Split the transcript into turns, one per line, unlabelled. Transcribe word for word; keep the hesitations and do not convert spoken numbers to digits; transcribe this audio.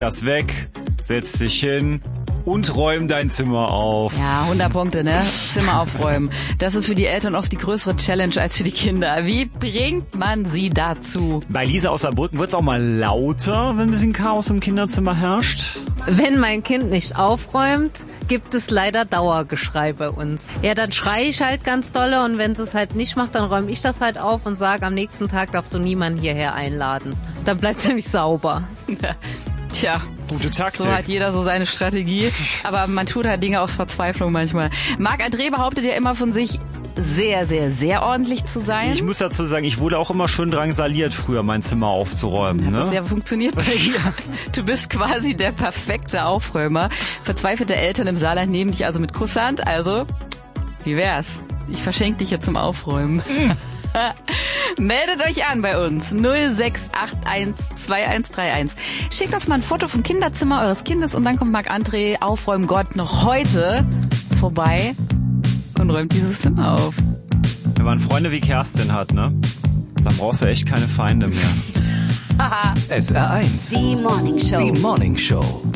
das weg, setz dich hin und räum dein Zimmer auf.
Ja, hundert Punkte, ne? Zimmer aufräumen. Das ist für die Eltern oft die größere Challenge als für die Kinder. Wie bringt man sie dazu?
Bei Lisa aus Saarbrücken wird's auch mal lauter, wenn ein bisschen Chaos im Kinderzimmer herrscht.
Wenn mein Kind nicht aufräumt, gibt es leider Dauergeschrei bei uns. Ja, dann schreie ich halt ganz dolle und wenn sie es halt nicht macht, dann räume ich das halt auf und sage, am nächsten Tag darfst du niemanden hierher einladen. Dann bleibt es nämlich sauber.
Tja,
gute Taktik.
So hat jeder so seine Strategie. Aber man tut halt Dinge aus Verzweiflung manchmal. Marc-André behauptet ja immer von sich, sehr, sehr, sehr ordentlich zu sein.
Ich muss dazu sagen, ich wurde auch immer schön drangsaliert, früher mein Zimmer aufzuräumen.
Hat
ne?
das ja funktioniert bei dir. Du bist quasi der perfekte Aufräumer. Verzweifelte Eltern im Saarland nehmen dich also mit Kusshand. Also, wie wär's? Ich verschenke dich jetzt zum Aufräumen. Meldet euch an bei uns null sechs acht eins zwei eins drei eins. Schickt uns mal ein Foto vom Kinderzimmer eures Kindes und dann kommt Marc-André Aufräumgott noch heute vorbei und räumt dieses Zimmer auf.
Wenn man Freunde wie Kerstin hat, ne? Dann brauchst du echt keine Feinde mehr.
S R eins.
Die Morning Show.
Die Morning Show.